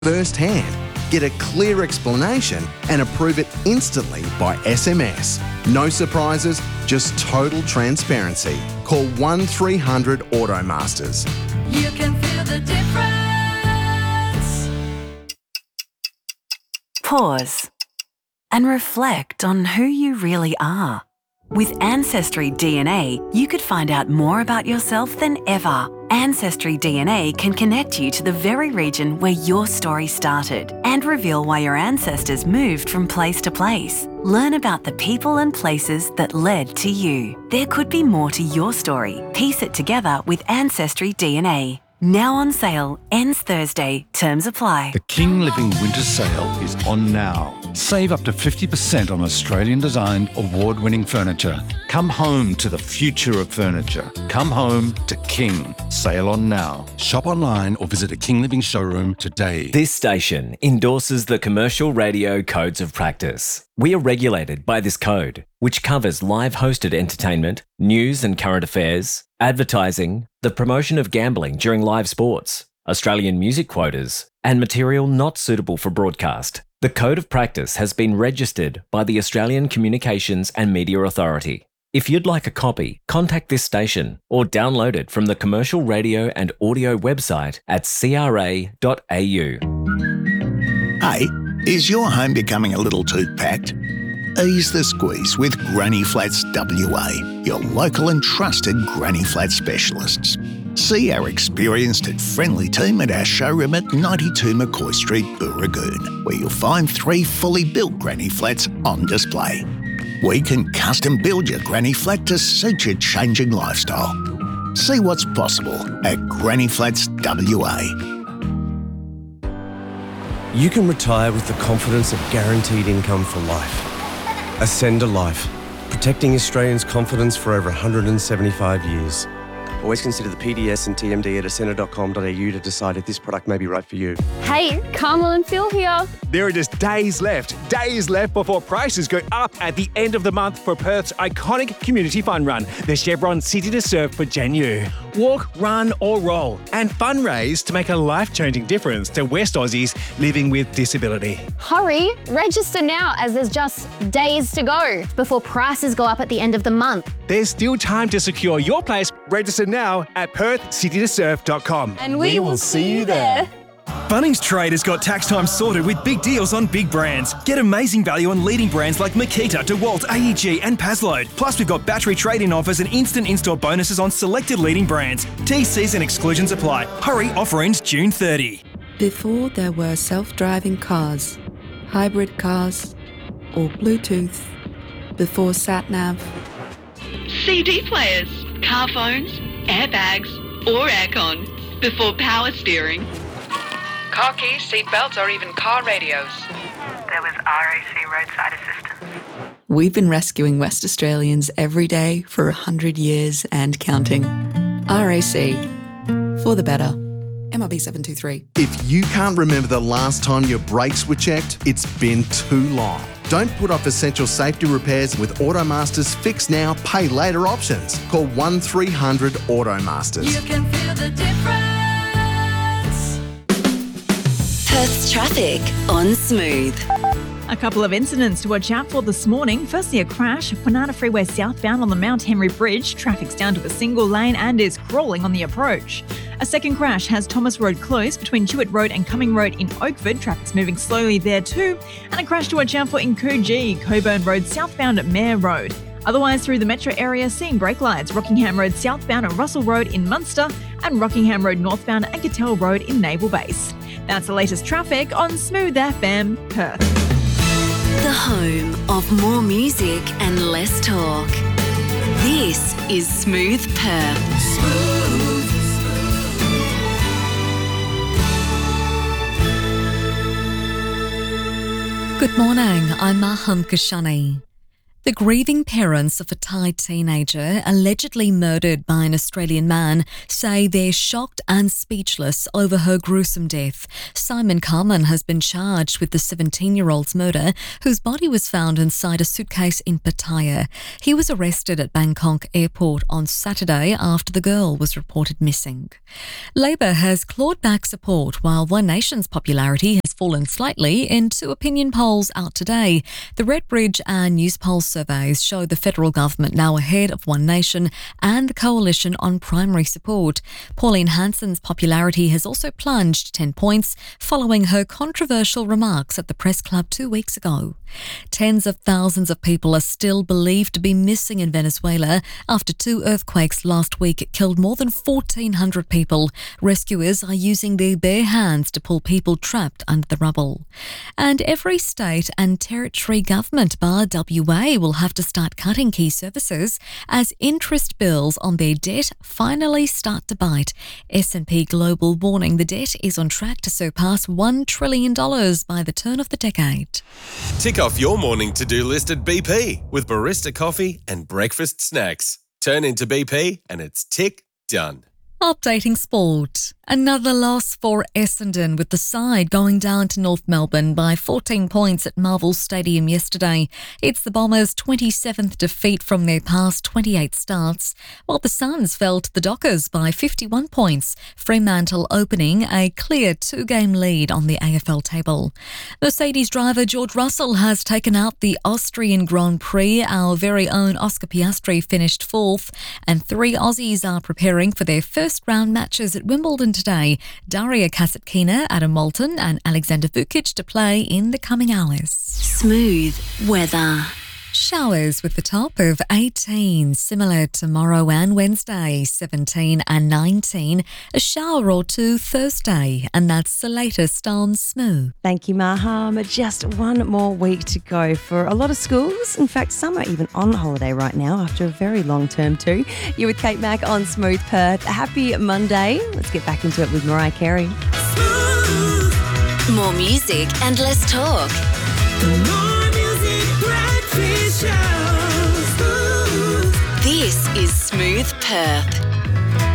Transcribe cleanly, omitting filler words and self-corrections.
firsthand. Get a clear explanation and approve it instantly by SMS. No surprises, just total transparency. Call 1300 Automasters. You can feel the difference. Pause and reflect on who you really are. With Ancestry DNA, you could find out more about yourself than ever. Ancestry DNA can connect you to the very region where your story started and reveal why your ancestors moved from place to place. Learn about the people and places that led to you. There could be more to your story. Piece it together with Ancestry DNA. Now on sale, ends Thursday. Terms apply. The King Living Winter Sale is on now. Save up to 50% on Australian-designed, award-winning furniture. Come home to the future of furniture. Come home to King. Sale on now. Shop online or visit a King Living showroom today. This station endorses the Commercial Radio Codes of Practice. We are regulated by this code, which covers live hosted entertainment, news and current affairs, advertising, the promotion of gambling during live sports, Australian music quotas, and material not suitable for broadcast. The Code of Practice has been registered by the Australian Communications and Media Authority. If you'd like a copy, contact this station or download it from the Commercial Radio and Audio website at cra.au. Hey, is your home becoming a little too packed? Ease the squeeze with Granny Flats WA, your local and trusted Granny Flat specialists. See our experienced and friendly team at our showroom at 92 McCoy Street, Booragoon, where you'll find 3 fully built Granny Flats on display. We can custom build your Granny Flat to suit your changing lifestyle. See what's possible at Granny Flats WA. You can retire with the confidence of guaranteed income for life. Ascend a Life, protecting Australians' confidence for over 175 years. Always consider the PDS and TMD at ascender.com.au to decide if this product may be right for you. Hey, Carmel and Phil here. There are just days left before prices go up at the end of the month for Perth's iconic community fun run, the Chevron City to Surf for Janu. Walk, run or roll and fundraise to make a life-changing difference to West Aussies living with disability. Hurry, register now as there's just days to go before prices go up at the end of the month. There's still time to secure your place. Register now at perthcitytosurf.com. And we will see you there. Bunnings Trade has got tax time sorted with big deals on big brands. Get amazing value on leading brands like Makita, DeWalt, AEG and Pazload. Plus we've got battery trade-in offers and instant in-store bonuses on selected leading brands. TCs and exclusions apply. Hurry, offer ends June 30. Before there were self-driving cars, hybrid cars or Bluetooth, before sat-nav, CD players, car phones, airbags or aircon, before power steering. Car keys, seat belts, or even car radios. There was RAC roadside assistance. we've been rescuing West Australians every day for 100 years and counting. RAC, for the better. MRB 723. If you can't remember the last time your brakes were checked, it's been too long. Don't put off essential safety repairs with Automasters Fix Now, Pay Later options. Call 1300 Automasters. You can feel the difference. Perth's traffic on Smooth. A couple of incidents to watch out for this morning. Firstly, a crash. Kwinana Freeway southbound on the Mount Henry Bridge. Traffic's down to a single lane and is crawling on the approach. A second crash has Thomas Road closed between Jewett Road and Cumming Road in Oakford. Traffic's moving slowly there too. And a crash to watch out for in Coogee, Coburn Road southbound at Mayor Road. Otherwise, through the metro area, seeing brake lights. Rockingham Road southbound at Russell Road in Munster and Rockingham Road northbound at Cattell Road in Naval Base. That's the latest traffic on Smooth FM Perth. The home of more music and less talk. This is Smooth Perth. Good morning, I'm Maham Kashani. The grieving parents of a Thai teenager allegedly murdered by an Australian man say they're shocked and speechless over her gruesome death. Simon Carman has been charged with the 17-year-old's murder, whose body was found inside a suitcase in Pattaya. He was arrested at Bangkok Airport on Saturday after the girl was reported missing. Labor has clawed back support while One Nation's popularity has fallen slightly in two opinion polls out today. The Redbridge and Newspulse surveys show the federal government now ahead of One Nation and the coalition on primary support. Pauline Hanson's popularity has also plunged 10 points following her controversial remarks at the Press Club 2 weeks ago. Tens of thousands of people are still believed to be missing in Venezuela after two earthquakes last week killed more than 1,400 people. Rescuers are using their bare hands to pull people trapped under the rubble. And every state and territory government bar WA will have to start cutting key services as interest bills on their debt finally start to bite. S&P Global warning the debt is on track to surpass $1 trillion by the turn of the decade. Tick off your morning to-do list at BP with barista coffee and breakfast snacks. Turn into BP and it's tick done. Updating sport. Another loss for Essendon, with the side going down to North Melbourne by 14 points at Marvel Stadium yesterday. It's the Bombers' 27th defeat from their past 28 starts, while the Suns fell to the Dockers by 51 points, Fremantle opening a clear 2-game lead on the AFL table. Mercedes driver George Russell has taken out the Austrian Grand Prix. Our very own Oscar Piastri finished 4th, and 3 Aussies are preparing for their first round matches at Wimbledon today. Daria Kasatkina, Adam Walton and Alexander Vukic to play in the coming hours. Smooth weather. Showers with the top of 18, similar tomorrow and Wednesday, 17 and 19. A shower or two Thursday, and that's the latest on Smooth. Thank you, Maham. Just one more week to go for a lot of schools. In fact, some are even on holiday right now after a very long term too. You're with Kate Mack on Smooth Perth. Happy Monday. Let's get back into it with Mariah Carey. More music and less talk. This is Smooth Perth.